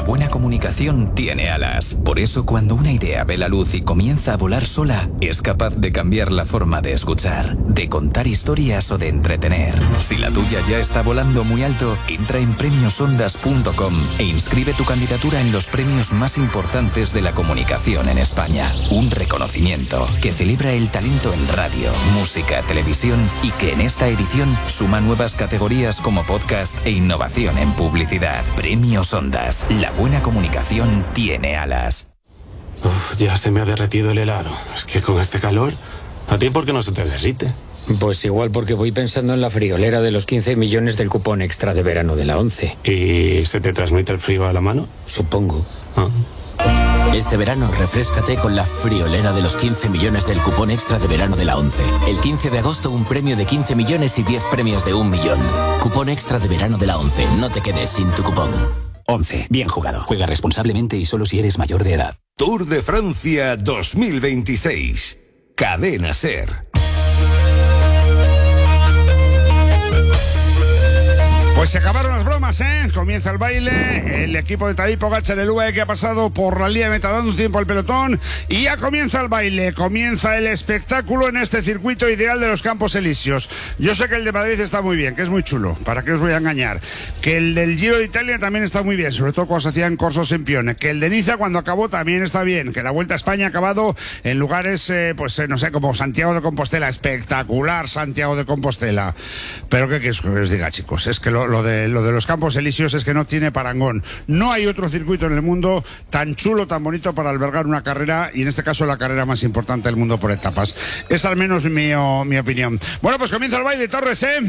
La buena comunicación tiene alas. Por eso, cuando una idea ve la luz y comienza a volar sola, es capaz de cambiar la forma de escuchar, de contar historias o de entretener. Si la tuya ya está volando muy alto, entra en premiosondas.com e inscribe tu candidatura en los premios más importantes de la comunicación en España. Un reconocimiento que celebra el talento en radio, música, televisión y que en esta edición suma nuevas categorías como podcast e innovación en publicidad. Premios Ondas. La buena comunicación tiene alas. Uf, ya se me ha derretido el helado. Es que con este calor, ¿a ti por qué no se te derrite? Pues igual porque voy pensando en la friolera de los 15 millones del cupón extra de verano de la 11. ¿Y se te transmite el frío a la mano? Supongo. Este verano refréscate con la friolera de los 15 millones del cupón extra de verano de la 11. El 15 de agosto un premio de 15 millones y 10 premios de 1 millón. Cupón extra de verano de la 11. No te quedes sin tu cupón. 11. Bien jugado. Juega responsablemente y solo si eres mayor de edad. Tour de Francia 2026. Cadena SER. Pues se acabaron las bromas, ¿eh? Comienza el baile, el equipo de Tadej Pogačar, el UAE, que ha pasado por la línea de meta dando un tiempo al pelotón, y ya comienza el baile, comienza el espectáculo en este circuito ideal de los Campos Elíseos. Yo sé que el de Madrid está muy bien, que es muy chulo, ¿para qué os voy a engañar? Que el del Giro de Italia también está muy bien, sobre todo cuando se hacían Corso Sempione, que el de Niza cuando acabó también está bien, que la Vuelta a España ha acabado en lugares, no sé, como Santiago de Compostela, espectacular Santiago de Compostela. Pero ¿qué queréis que os diga, chicos? Es que lo de los Campos Elíseos es que no tiene parangón. No hay otro circuito en el mundo tan chulo, tan bonito para albergar una carrera, y en este caso la carrera más importante del mundo por etapas. Es al menos mi opinión. Bueno, pues comienza el baile, Torres, ¿eh?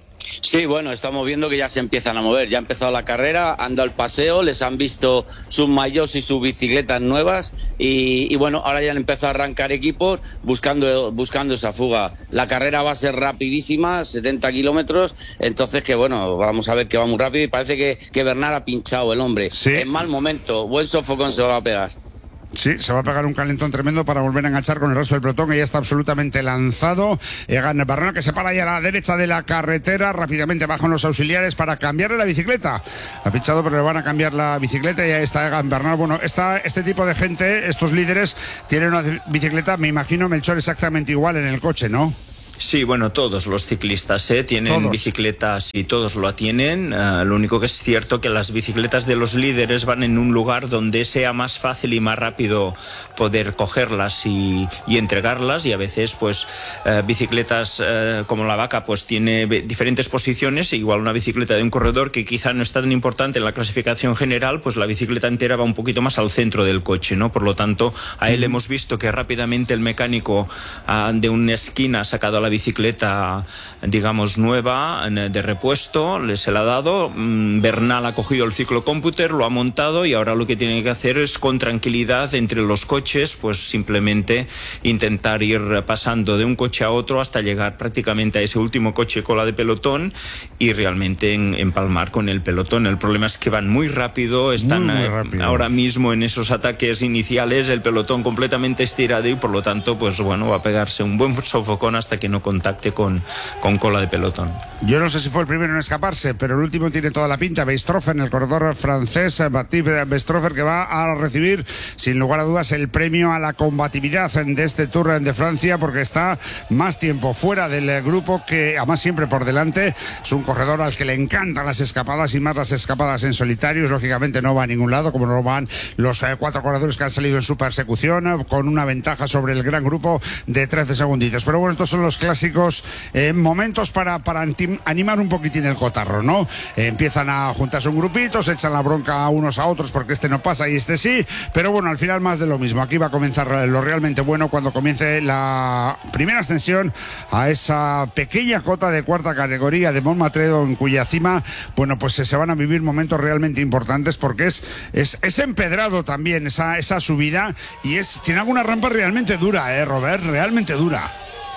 Sí, bueno, estamos viendo que ya se empiezan a mover. Ya ha empezado la carrera, han dado el paseo, les han visto sus maillots y sus bicicletas nuevas y bueno, ahora ya han empezado a arrancar equipos buscando esa fuga. La carrera va a ser rapidísima, 70 kilómetros, entonces que bueno, vamos a ver que va muy rápido y parece que Bernal ha pinchado el hombre. Sí. En mal momento, buen sofocón se va a pegar. Sí, se va a pegar un calentón tremendo para volver a enganchar con el resto del pelotón, que ya está absolutamente lanzado. Egan Bernal, que se para ahí a la derecha de la carretera, rápidamente bajan los auxiliares para cambiarle la bicicleta. Ha pinchado, pero le van a cambiar la bicicleta y ahí está Egan Bernal. Bueno, este tipo de gente, estos líderes, tienen una bicicleta, me imagino, Melchor, exactamente igual en el coche, ¿no? Sí, bueno, todos los ciclistas tienen ¿Todos? Bicicletas y todos lo tienen. Lo único que es cierto que las bicicletas de los líderes van en un lugar donde sea más fácil y más rápido poder cogerlas y entregarlas, y a veces pues bicicletas como la Vaca pues tiene diferentes posiciones, e igual una bicicleta de un corredor que quizá no está tan importante en la clasificación general, pues la bicicleta entera va un poquito más al centro del coche, ¿no? Por lo tanto, a él hemos visto que rápidamente el mecánico de una esquina ha sacado la bicicleta, digamos, nueva, de repuesto, se la ha dado. Bernal ha cogido el ciclocomputer, lo ha montado, y ahora lo que tiene que hacer es, con tranquilidad entre los coches, pues simplemente intentar ir pasando de un coche a otro hasta llegar prácticamente a ese último coche cola de pelotón y realmente empalmar con el pelotón. El problema es que van muy rápido, están muy rápido. Ahora mismo en esos ataques iniciales, el pelotón completamente estirado, y por lo tanto, pues bueno, va a pegarse un buen sofocón hasta que no contacte con cola de pelotón. Yo no sé si fue el primero en escaparse, pero el último tiene toda la pinta. Weistroffen, el corredor francés, Baptiste Weistroffen, que va a recibir sin lugar a dudas el premio a la combatividad de este Tour de Francia, porque está más tiempo fuera del grupo, que además siempre por delante. Es un corredor al que le encantan las escapadas, y más las escapadas en solitarios. Lógicamente no va a ningún lado, como no van los 4 corredores que han salido en su persecución, con una ventaja sobre el gran grupo de 13 segunditos. Pero bueno, estos son los clásicos momentos para animar un poquitín el cotarro, ¿no? Empiezan a juntarse un grupito, se echan la bronca a unos a otros porque este no pasa y este sí, pero bueno, al final más de lo mismo. Aquí va a comenzar lo realmente bueno cuando comience la primera ascensión a esa pequeña cota de cuarta categoría de Montmatredo, en cuya cima, bueno, pues se van a vivir momentos realmente importantes, porque es empedrado también esa subida, y tiene alguna rampa realmente dura, Robert, realmente dura.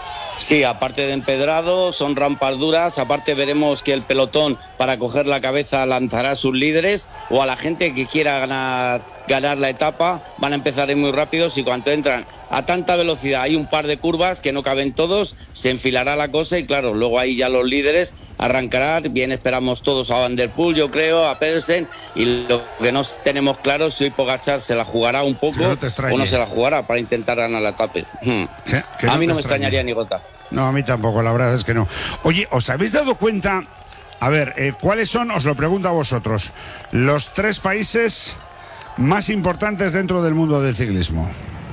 Sí, aparte de empedrado, son rampas duras. Aparte veremos que el pelotón, para coger la cabeza, lanzará a sus líderes o a la gente que quiera ganar ganar la etapa, van a empezar muy rápidos y cuando entran a tanta velocidad hay un par de curvas que no caben todos, se enfilará la cosa y claro, luego ahí ya los líderes arrancarán, bien esperamos todos a Van der Poel, yo creo, a Pedersen, y lo que no tenemos claro es si hoy Pogačar se la jugará un poco o no se la jugará para intentar ganar la etapa. A mí no me extrañaría ni gota. No, a mí tampoco, la verdad es que no. Oye, ¿os habéis dado cuenta? A ver, ¿cuáles son, os lo pregunto a vosotros, los 3 países más importantes dentro del mundo del ciclismo?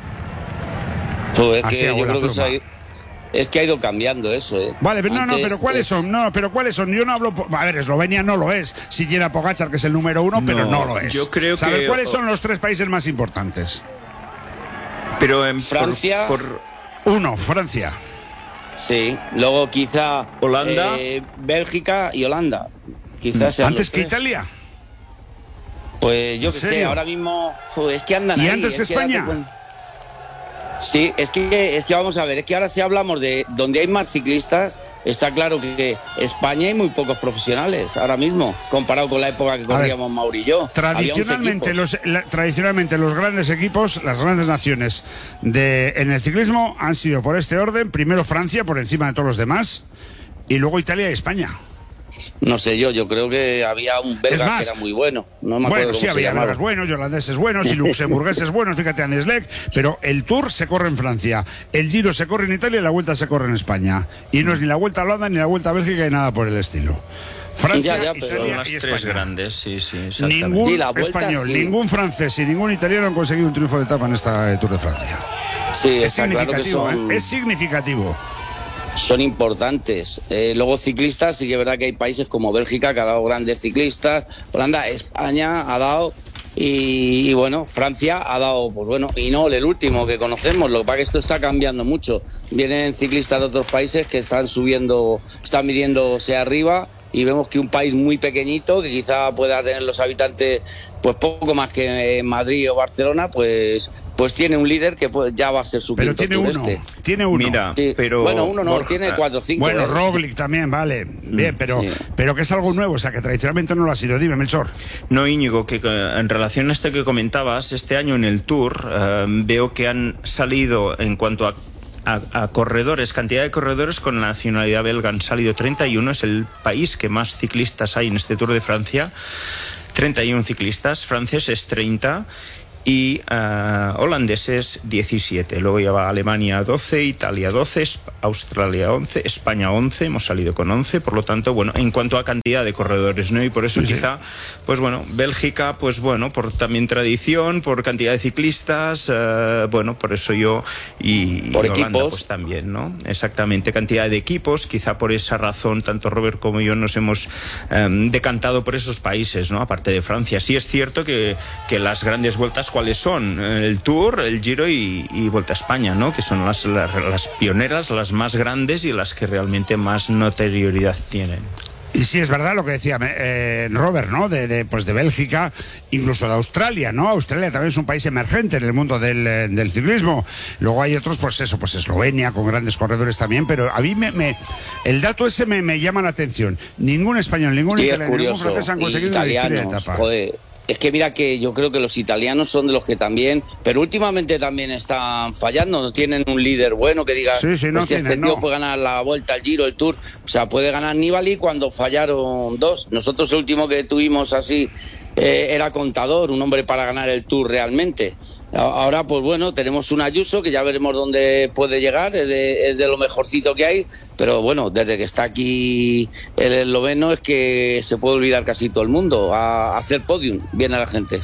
Pues es que yo creo que ha ido cambiando eso, Vale, pero pero ¿cuáles son? No, pero ¿cuáles son? Yo no hablo... A ver, Eslovenia no lo es, si tiene a Pogačar, que es el número 1, pero no lo es. Yo creo que... ¿Cuáles son los 3 países más importantes? Pero en Francia... Francia. Sí, luego quizá Holanda, Bélgica y Holanda. Quizás sean ¿Antes los que 3. Italia? Pues yo que sé, ahora mismo es que andan ¿Y ahí. antes que España? Sí, es que vamos a ver, es que ahora si hablamos de donde hay más ciclistas, está claro que España hay muy pocos profesionales ahora mismo, comparado con la época que corríamos Mauri y yo. Tradicionalmente los grandes equipos, las grandes naciones en el ciclismo han sido por este orden: primero Francia por encima de todos los demás y luego Italia y España. No sé yo creo que había un belga que era muy bueno. No me acuerdo cómo se había llamaba. belgas buenos, holandeses buenos y luxemburgueses buenos, fíjate, Andes Leck, pero el Tour se corre en Francia, el Giro se corre en Italia y la Vuelta se corre en España. Y no es ni la Vuelta a Holanda ni la Vuelta a Bélgica ni nada por el estilo. Francia, pero Italia son las y 3 España. grandes, sí, exactamente. Ningún la Vuelta, español, ningún francés y ningún italiano han conseguido un triunfo de etapa en esta Tour de Francia. Sí, Es significativo, claro que es significativo. son importantes. Luego ciclistas, sí que es verdad que hay países como Bélgica que ha dado grandes ciclistas, Holanda, España ha dado y bueno, Francia ha dado, pues bueno, y no el último que conocemos. Lo que pasa es que esto está cambiando mucho. Vienen ciclistas de otros países que están subiendo, están midiéndose arriba y vemos que un país muy pequeñito que quizá pueda tener los habitantes pues poco más que Madrid o Barcelona, pues tiene un líder que ya va a ser su pero quinto tiene uno. Mira, sí. pero bueno, uno no, Borja, tiene 4 o 5. Bueno, Roglic también, vale. Bien, pero que es algo nuevo, o sea, que tradicionalmente no lo ha sido. Dime, Melchor. No, Íñigo, que en relación a esto que comentabas, este año en el Tour veo que han salido, en cuanto a corredores, cantidad de corredores con la nacionalidad belga, han salido 31, es el país que más ciclistas hay en este Tour de Francia, 31 ciclistas, franceses 30 y holandeses 17. Luego ya va Alemania 12, Italia 12, Australia 11, España 11, hemos salido con 11, por lo tanto, bueno, en cuanto a cantidad de corredores, ¿no? Y por eso quizá, pues bueno, Bélgica, pues bueno, por también tradición, por cantidad de ciclistas, bueno, por eso yo y por Holanda, equipos. pues también, ¿no? Exactamente, cantidad de equipos, quizá por esa razón, tanto Robert como yo nos hemos decantado por esos países, ¿no? Aparte de Francia. Sí es cierto que las grandes vueltas, ¿cuáles son? El Tour, el Giro y Vuelta a España, ¿no? Que son las pioneras, las más grandes y las que realmente más notoriedad tienen. Y sí, es verdad lo que decía Robert, ¿no? Pues de Bélgica, incluso de Australia, ¿no? Australia también es un país emergente en el mundo del ciclismo. Luego hay otros, pues eso, pues Eslovenia, con grandes corredores también, pero a mí el dato ese me llama la atención. Ningún español, ningún italiano, ningún francés han conseguido una victoria de etapa. Joder. Es que mira que yo creo que los italianos son de los que también, pero últimamente también están fallando, no tienen un líder bueno que diga, sí, no este tío puede ganar la Vuelta, el Giro, el Tour, o sea, puede ganar Nibali cuando fallaron 2. Nosotros el último que tuvimos así era Contador, un hombre para ganar el Tour realmente. Ahora, pues bueno, tenemos un Ayuso que ya veremos dónde puede llegar, es de lo mejorcito que hay, pero bueno, desde que está aquí el esloveno es que se puede olvidar casi todo el mundo, a hacer podium, viene la gente.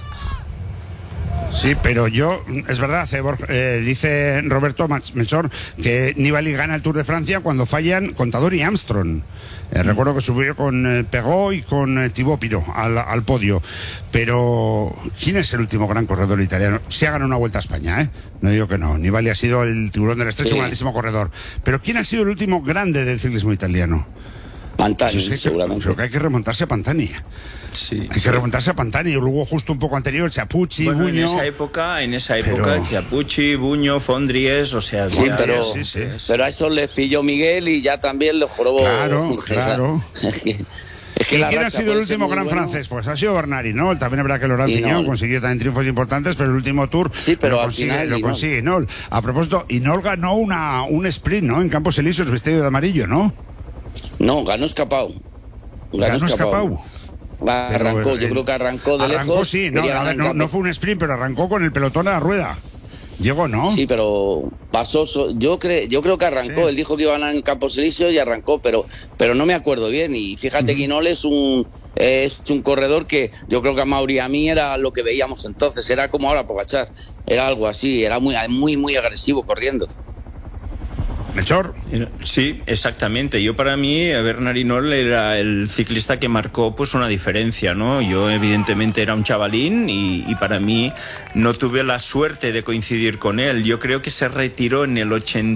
Sí, pero es verdad, dice Roberto Melchor que Nibali gana el Tour de Francia cuando fallan Contador y Armstrong. Recuerdo que subió con Pegó y con Thibaut Pinot al podio. Pero, ¿quién es el último gran corredor italiano? Se ha ganado una Vuelta a España, ¿eh? No digo que no. Nibali ha sido el tiburón del estrecho, un grandísimo corredor. Pero, ¿quién ha sido el último grande del ciclismo italiano? Pantani, seguramente. Creo que hay que remontarse a Pantani. Sí, hay que remontarse a Pantani. Y luego, justo un poco anterior, Chiappucci, bueno, Buño. En esa época, Chiappucci, Buño, Fondries, o sea... Sí, pero a eso le pilló Miguel y ya también le jorobó. Claro. ¿Y quién ha sido el último gran francés? Pues ha sido Bernard Hinault. También habrá que Laurent Fignon consiguió también triunfos importantes, pero el último Tour pero lo consigue Hinault. A propósito, Hinault ganó un sprint, ¿no? En Campos Elíseos vestido de amarillo, ¿no? No, ganó escapado. Ganó escapado. Arrancó, yo creo que arrancó de lejos. Sí, no fue un sprint, pero arrancó con el pelotón a la rueda. Llegó, ¿no? Sí, pero pasó. Yo creo que arrancó. Sí. Él dijo que iba a ganar en Campos Elíseos y arrancó, pero no me acuerdo bien. Y fíjate que Hinault es un corredor que yo creo que a Mauri y a mí era lo que veíamos entonces. Era como ahora Pogačar. Era algo así. Era muy agresivo corriendo. ¿Melchor? Sí, exactamente. Yo para mí, Bernard Hinault era el ciclista que marcó pues una diferencia, ¿no? Yo evidentemente era un chavalín y para mí no tuve la suerte de coincidir con él. Yo creo que se retiró en el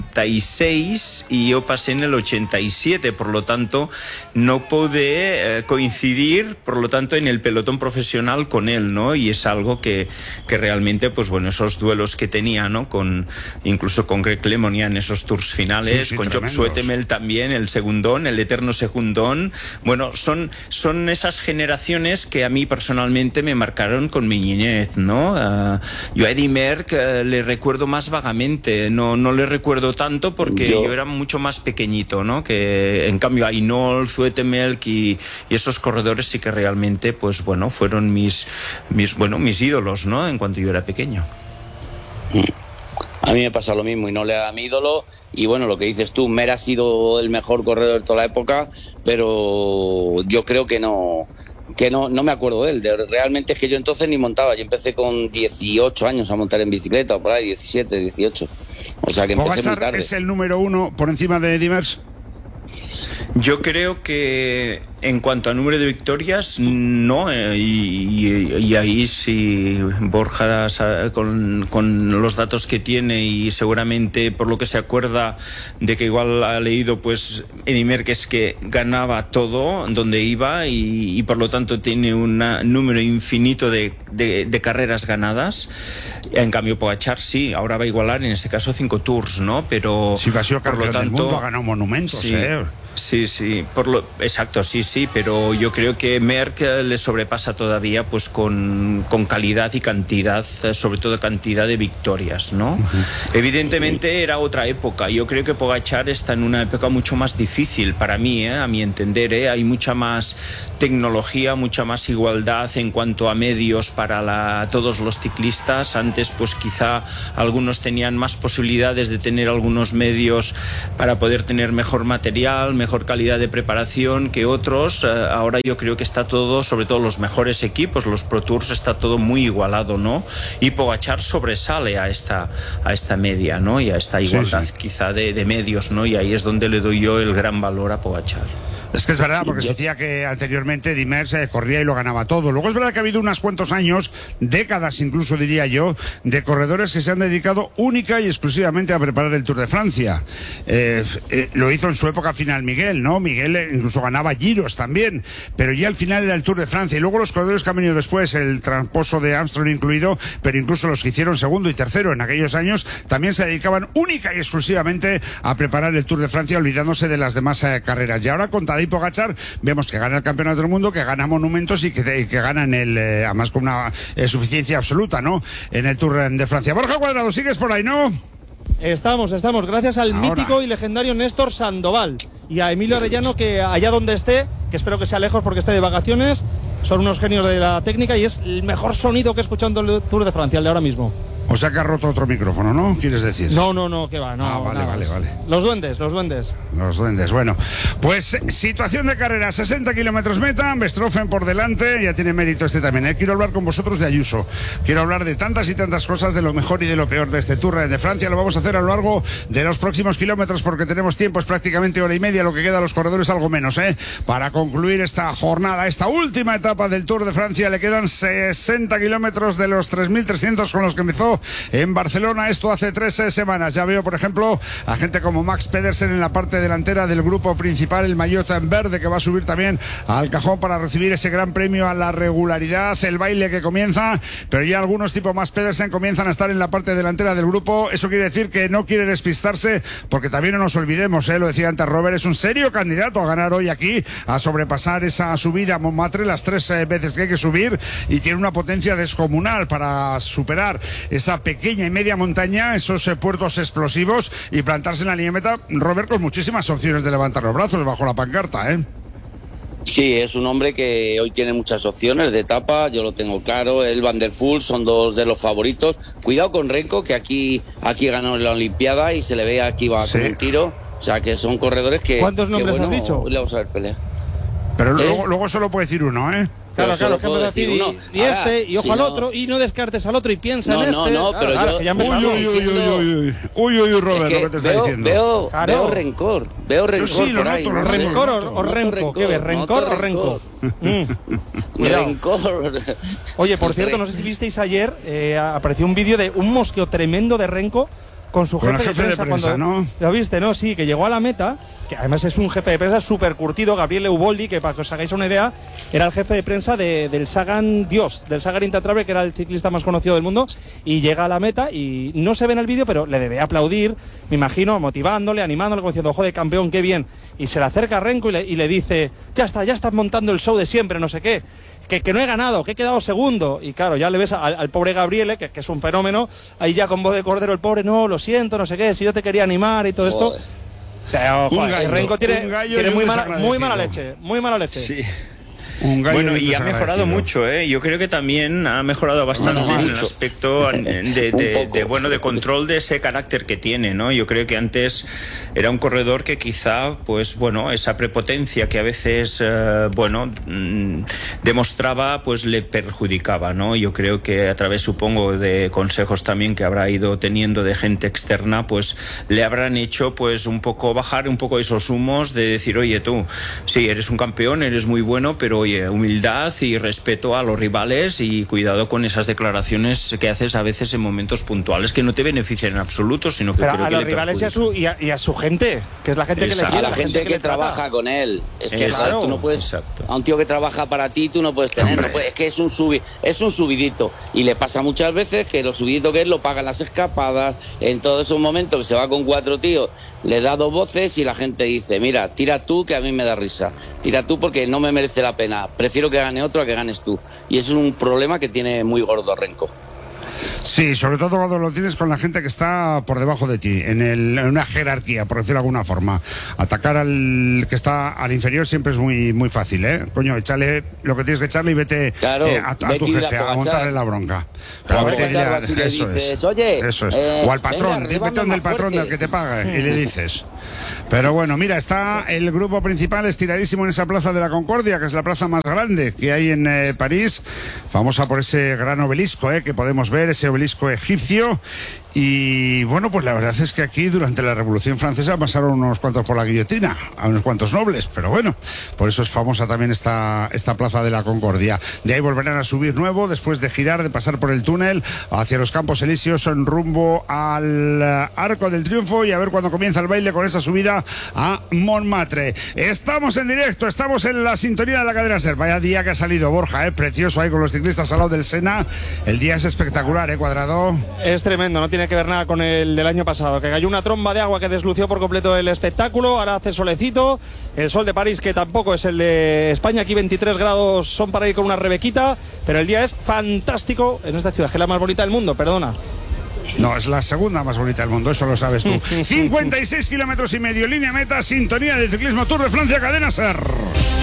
86 y yo pasé en el 87, por lo tanto no pude coincidir, por lo tanto, en el pelotón profesional con él, ¿no? Y es algo que realmente, pues bueno, esos duelos que tenía, ¿no? Incluso con Greg LeMond en esos tours finales, con Job Zoetemelk también, el segundón, el eterno segundón. Bueno, son esas generaciones que a mí personalmente me marcaron con mi niñez, ¿no? Yo a Eddy Merckx le recuerdo más vagamente, no le recuerdo tanto porque yo era mucho más pequeñito, ¿no? Que en cambio a Hinault, Zoetemelk y esos corredores sí que realmente, pues bueno, fueron mis ídolos, ¿no? En cuanto yo era pequeño. A mí me pasa lo mismo y no le da mi ídolo. Y bueno, lo que dices tú, Mer ha sido el mejor corredor de toda la época, pero yo creo que no me acuerdo de él. Realmente es que yo entonces ni montaba. Yo empecé con 18 años a montar en bicicleta, o por ahí, 17, 18. O sea que empecé muy tarde. ¿Es el número uno por encima de Eddy Merckx? Yo creo que en cuanto a número de victorias, no, y ahí sí Borja con los datos que tiene y seguramente por lo que se acuerda de que igual ha leído, pues Eddy Merckx es que ganaba todo donde iba y por lo tanto tiene un número infinito de carreras ganadas. En cambio Pogačar sí, ahora va a igualar en ese caso 5 tours, ¿no? Pero si va a ser campeón del mundo, ha ganado monumentos, sí. Sí, exacto, sí, pero yo creo que Merckx le sobrepasa todavía pues con calidad y cantidad, sobre todo cantidad de victorias, ¿no? Evidentemente era otra época. Yo creo que Pogačar está en una época mucho más difícil para mí, a mi entender, hay mucha más tecnología, mucha más igualdad en cuanto a medios para todos los ciclistas. Antes pues quizá algunos tenían más posibilidades de tener algunos medios para poder tener mejor material, mejor calidad de preparación que otros. Ahora yo creo que está todo, sobre todo los mejores equipos, los Pro Tours, está todo muy igualado, ¿no? Y Pogačar sobresale a esta media, ¿no? Y a esta igualdad quizá de medios, ¿no? Y ahí es donde le doy yo el gran valor a Pogačar. Es que es verdad, porque se decía que anteriormente Eddy Merckx corría y lo ganaba todo. Luego es verdad que ha habido unos cuantos años, décadas incluso diría yo, de corredores que se han dedicado única y exclusivamente a preparar el Tour de Francia. Lo hizo en su época final Miguel, ¿no? Miguel incluso ganaba giros también, pero ya al final era el Tour de Francia. Y luego los corredores que han venido después, el tramposo de Armstrong incluido, pero incluso los que hicieron segundo y tercero en aquellos años, también se dedicaban única y exclusivamente a preparar el Tour de Francia, olvidándose de las demás carreras. Y ahora con Tadej Pogačar vemos que gana el Campeonato del Mundo, que gana monumentos y que gana además con una suficiencia absoluta, ¿no? En el Tour de Francia. Borja Cuadrado, sigues por ahí, ¿no? Estamos, gracias al mítico y legendario Néstor Sandoval y a Emilio Arellano, que allá donde esté, que espero que sea lejos porque esté de vacaciones, son unos genios de la técnica y es el mejor sonido que he escuchado en el Tour de Francia, el de ahora mismo. O sea que ha roto otro micrófono, ¿no? ¿Quieres decir? No, que va, no. Vale. Los duendes. Los duendes, bueno. Pues situación de carrera, 60 kilómetros meta, Westroffen por delante, ya tiene mérito también, Quiero hablar con vosotros de Ayuso. Quiero hablar de tantas y tantas cosas, de lo mejor y de lo peor de este Tour de Francia. Lo vamos a hacer a lo largo de los próximos kilómetros porque tenemos tiempo, es prácticamente hora y media, lo que queda a los corredores algo menos, Para concluir esta jornada, esta última etapa del Tour de Francia, le quedan 60 kilómetros de los 3.300 con los que empezó pasó en Barcelona, esto hace 3 semanas. Ya veo, por ejemplo, a gente como Max Pedersen en la parte delantera del grupo principal, el maillot en verde, que va a subir también al cajón para recibir ese gran premio a la regularidad, el baile que comienza, pero ya algunos tipo Max Pedersen comienzan a estar en la parte delantera del grupo. Eso quiere decir que no quiere despistarse, porque también no nos olvidemos, lo decía antes Robert, es un serio candidato a ganar hoy aquí, a sobrepasar esa subida a Montmartre las 3 veces que hay que subir, y tiene una potencia descomunal para superar esa pequeña y media montaña, esos puertos explosivos, y plantarse en la línea meta, Robert, con muchísimas opciones de levantar los brazos bajo la pancarta, Sí, es un hombre que hoy tiene muchas opciones de etapa, yo lo tengo claro. El Van der Poel son 2 de los favoritos. Cuidado con Renko, que aquí ganó en la Olimpiada y se le ve aquí va con un tiro. O sea, que son corredores que... ¿Cuántos nombres has dicho? Le vamos a ver pelea. Pero luego solo puede decir uno, Claro, que puedo decir uno. Y este, y ojo al otro, y no descartes al otro y piensa en este. No, pero yo... Ya Uy, Robert, lo que te está diciendo. Veo rencor sí, por ahí. ¿Rencor o renco? ¿Qué ves, rencor o renco? Rencor. Oye, por cierto, no sé si visteis ayer, apareció un vídeo de un mosqueo tremendo de Renko con su jefe de prensa, ¿no? ¿Lo viste, no? Sí, que llegó a la meta, que además es un jefe de prensa súper curtido, Gabriel Euboldi, que para que os hagáis una idea, era el jefe de prensa del Sagan Dios, del Sagan Intratable, que era el ciclista más conocido del mundo, y llega a la meta y no se ve en el vídeo, pero le debe aplaudir, me imagino, motivándole, animándole, como diciendo, joder, campeón, qué bien. Y se le acerca a Renko y le dice, ya estás montando el show de siempre, no sé qué. Que no he ganado, que he quedado segundo. Y claro, ya le ves al pobre Gabriele, que es un fenómeno, ahí ya con voz de cordero el pobre, no, lo siento, no sé qué, si yo te quería animar y todo esto. Renko tiene muy mala leche. Sí. Bueno, y ha mejorado mucho, Yo creo que también ha mejorado bastante en el aspecto de control de ese carácter que tiene, ¿no? Yo creo que antes era un corredor que quizá, pues bueno, esa prepotencia que a veces, demostraba, pues le perjudicaba, ¿no? Yo creo que a través, supongo, de consejos también que habrá ido teniendo de gente externa, pues le habrán hecho, pues un poco bajar un poco esos humos de decir, oye, tú, sí, eres un campeón, eres muy bueno, pero humildad y respeto a los rivales y cuidado con esas declaraciones que haces a veces en momentos puntuales que no te benefician en absoluto, sino que pero creo a que los rivales y a su gente, que es la gente que le quiere, a la gente que trabaja con él. Es que claro, tú no puedes, a un tío que trabaja para ti tú no puedes tener, es que es un subidito, y le pasa muchas veces que lo subidito que es lo pagan las escapadas, en todos esos momentos que se va con 4 tíos, le da 2 voces y la gente dice, mira, tira tú que a mí me da risa, tira tú porque no me merece la pena, prefiero que gane otro a que ganes tú. Y eso es un problema que tiene muy gordo Renko. Sí, sobre todo cuando lo tienes con la gente que está por debajo de ti, en una jerarquía, por decirlo de alguna forma. Atacar al que está al inferior siempre es muy, muy fácil, Coño, échale lo que tienes que echarle y vete a tu jefe a montarle la bronca. Claro, eso es. O al patrón, vete donde el patrón del que te paga y le dices. Pero bueno, mira, está el grupo principal estiradísimo en esa plaza de la Concordia, que es la plaza más grande que hay en París, famosa por ese gran obelisco, que podemos ver, ese obelisco egipcio. Y bueno, pues la verdad es que aquí durante la Revolución Francesa pasaron unos cuantos por la guillotina, a unos cuantos nobles, pero bueno, por eso es famosa también esta plaza de la Concordia. De ahí volverán a subir nuevo, después de girar, de pasar por el túnel hacia los Campos Elíseos en rumbo al Arco del Triunfo, y a ver cuándo comienza el baile con esa subida a Montmartre. Estamos en directo, estamos en la sintonía de la cadena SER. Vaya día que ha salido, Borja, precioso ahí con los ciclistas al lado del Sena. El día es espectacular, Cuadrado. Es tremendo, no tiene que ver nada con el del año pasado, que cayó una tromba de agua que deslució por completo el espectáculo. Ahora hace solecito, el sol de París, que tampoco es el de España, aquí 23 grados son para ir con una rebequita, pero el día es fantástico en esta ciudad, que es la más bonita del mundo, perdona. No, es la segunda más bonita del mundo, eso lo sabes tú. 56,5 kilómetros, línea meta, sintonía de ciclismo, Tour de Francia, cadena SER.